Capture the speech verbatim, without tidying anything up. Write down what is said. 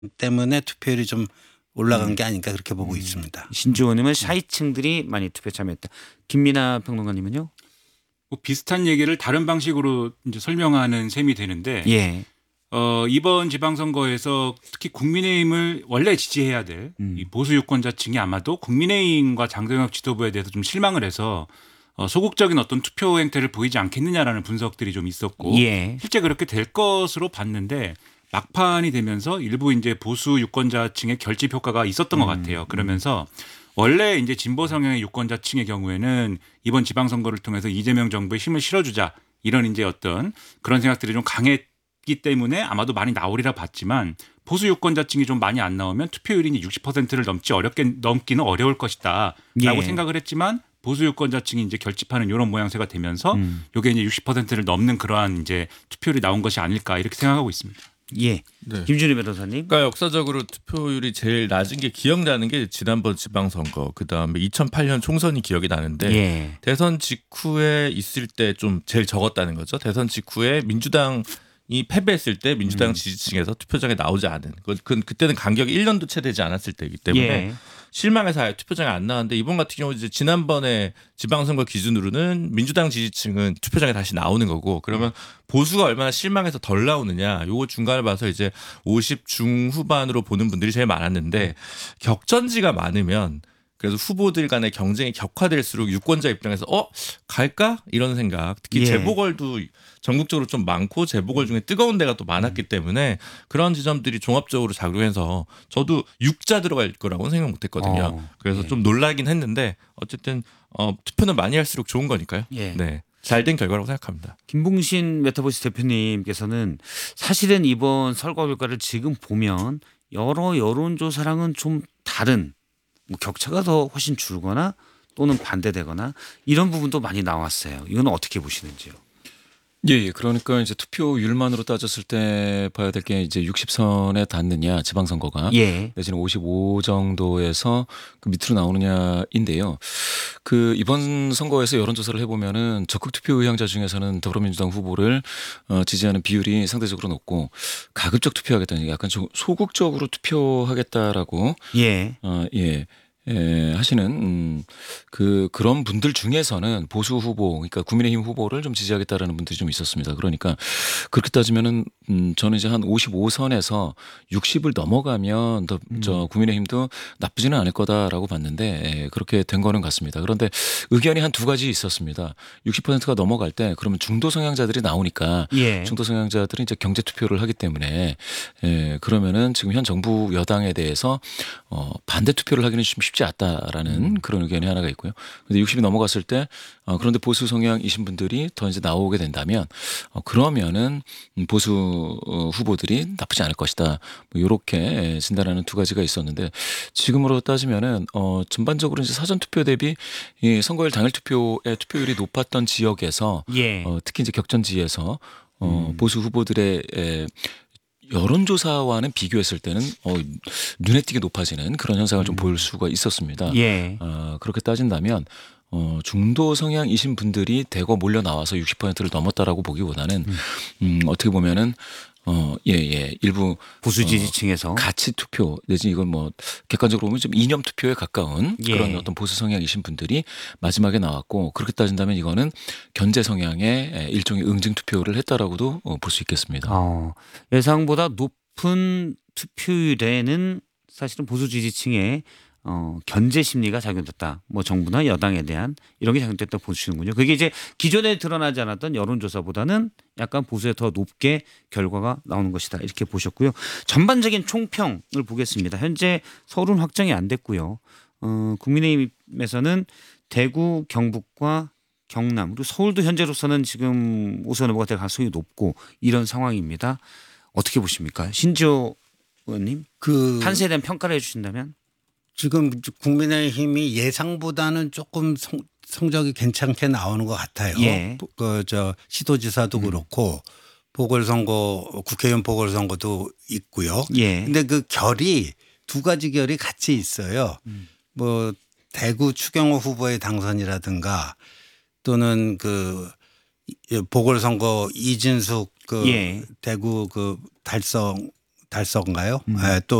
때문에 투표율이 좀 올라간 음. 게 아닌가 그렇게 보고 음. 있습니다. 신지호님은 샤이층들이 많이 투표에 참여했다. 김민아 평론가님은요? 뭐 비슷한 얘기를 다른 방식으로 이제 설명하는 셈이 되는데 예. 어, 이번 지방선거에서 특히 국민의힘을 원래 지지해야 될 이 음. 보수 유권자층이 아마도 국민의힘과 장동혁 지도부에 대해서 좀 실망을 해서 어, 소극적인 어떤 투표 행태를 보이지 않겠느냐라는 분석들이 좀 있었고 예. 실제 그렇게 될 것으로 봤는데 막판이 되면서 일부 이제 보수 유권자층의 결집 효과가 있었던 것 같아요. 그러면서 원래 이제 진보 성향의 유권자층의 경우에는 이번 지방선거를 통해서 이재명 정부에 힘을 실어주자 이런 이제 어떤 그런 생각들이 좀 강했기 때문에 아마도 많이 나오리라 봤지만 보수 유권자층이 좀 많이 안 나오면 투표율이 이제 육십 퍼센트를 넘지 어렵게 넘기는 어려울 것이다라고 예. 생각을 했지만 보수 유권자층이 이제 결집하는 이런 모양새가 되면서 음. 이게 이제 육십 퍼센트를 넘는 그러한 이제 투표율이 나온 것이 아닐까 이렇게 생각하고 있습니다. 예. 네. 김준희 변호사님. 그러니까 역사적으로 투표율이 제일 낮은 게 기억나는 게 지난번 지방선거, 그 다음에 이천팔 년 총선이 기억이 나는데 예. 대선 직후에 있을 때 좀 제일 적었다는 거죠. 대선 직후에 민주당이 패배했을 때 민주당 음. 지지층에서 투표장에 나오지 않은. 그, 그, 그때는 간격이 일 년도 채 되지 않았을 때이기 때문에 예. 실망해서 아예 투표장에 안 나왔는데 이번 같은 경우 이제 지난번에 지방선거 기준으로는 민주당 지지층은 투표장에 다시 나오는 거고 그러면 보수가 얼마나 실망해서 덜 나오느냐 요거 중간을 봐서 이제 오십 중후반으로 보는 분들이 제일 많았는데 격전지가 많으면 그래서 후보들 간의 경쟁이 격화될수록 유권자 입장에서 어 갈까 이런 생각 특히 예. 재보궐도 전국적으로 좀 많고 재보궐 중에 뜨거운 데가 또 많았기 때문에 그런 지점들이 종합적으로 작용해서 저도 육자 들어갈 거라고는 생각 못했거든요. 어, 그래서 예. 좀 놀라긴 했는데 어쨌든 어, 투표는 많이 할수록 좋은 거니까요. 예. 네, 잘된 결과라고 생각합니다. 김봉신 메타버스 대표님께서는 사실은 이번 선거 결과를 지금 보면 여러 여론조사랑은 좀 다른 뭐 격차가 더 훨씬 줄거나 또는 반대되거나 이런 부분도 많이 나왔어요. 이건 어떻게 보시는지요? 예, 예. 그러니까 이제 투표율만으로 따졌을 때 봐야 될 게 이제 육십 선에 닿느냐 지방선거가 예. 내지는 오십오 정도에서 그 밑으로 나오느냐인데요. 그 이번 선거에서 여론조사를 해보면은 적극 투표 의향자 중에서는 더불어민주당 후보를 어, 지지하는 비율이 상대적으로 높고 가급적 투표하겠다는 약간 좀 소극적으로 투표하겠다라고 예. 어, 예. 예, 하시는 음, 그 그런 분들 중에서는 보수 후보, 그러니까 국민의힘 후보를 좀 지지하겠다라는 분들이 좀 있었습니다. 그러니까 그렇게 따지면은 음, 저는 이제 한 오십오 선에서 육십을 넘어가면 더 저 국민의힘도 나쁘지는 않을 거다라고 봤는데 예, 그렇게 된 거는 같습니다. 그런데 의견이 한 두 가지 있었습니다. 육십 퍼센트가 넘어갈 때 그러면 중도 성향자들이 나오니까 예. 중도 성향자들은 이제 경제 투표를 하기 때문에 예, 그러면은 지금 현 정부 여당에 대해서 어, 반대 투표를 하기는 좀 쉽지 않다라는 그런 의견이 하나가 있고요. 그런데 육십이 넘어갔을 때 어, 그런데 보수 성향이신 분들이 더 이제 나오게 된다면 어, 그러면은 보수 어, 후보들이 나쁘지 않을 것이다. 뭐 이렇게 진단하는 두 가지가 있었는데 지금으로 따지면은 어, 전반적으로 이제 사전 투표 대비 이 선거일 당일 투표의 투표율이 높았던 지역에서 예. 어, 특히 이제 격전지에서 어, 음. 보수 후보들의 에, 여론조사와는 비교했을 때는 어, 눈에 띄게 높아지는 그런 현상을 좀 볼 수가 있었습니다. 예. 어, 그렇게 따진다면 어, 중도 성향이신 분들이 대거 몰려 나와서 육십 퍼센트를 넘었다라고 보기보다는 음, 어떻게 보면은 어, 예, 예. 일부 보수 어, 지지층에서 가치 투표 내지 이건 뭐 객관적으로 보면 좀 이념 투표에 가까운 예. 그런 어떤 보수 성향이신 분들이 마지막에 나왔고 그렇게 따진다면 이거는 견제 성향의 일종의 응징 투표를 했다라고도 어, 볼 수 있겠습니다. 어, 예상보다 높은 투표율에는 사실은 보수 지지층의 어, 견제 심리가 작용됐다. 뭐 정부나 여당에 대한 이런 게 작용됐다 보시는군요. 그게 이제 기존에 드러나지 않았던 여론조사보다는 약간 보수에 더 높게 결과가 나오는 것이다. 이렇게 보셨고요. 전반적인 총평을 보겠습니다. 현재 서울은 확정이 안 됐고요. 어, 국민의힘에서는 대구, 경북과 경남 그리고 서울도 현재로서는 지금 오선 후보가 될 가능성이 높고 이런 상황입니다. 어떻게 보십니까? 신지호 의원님 그 판세에 대한 평가를 해주신다면? 지금 국민의힘이 예상보다는 조금 성, 성적이 괜찮게 나오는 것 같아요. 예. 그 저 시도지사도 음. 그렇고 보궐선거 국회의원 보궐선거도 있고요. 예. 근데 그 결이 두 가지 결이 같이 있어요. 음. 뭐 대구 추경호 후보의 당선이라든가 또는 그 보궐선거 이진숙 그 예. 대구 그 달성 달서인가요? 예, 또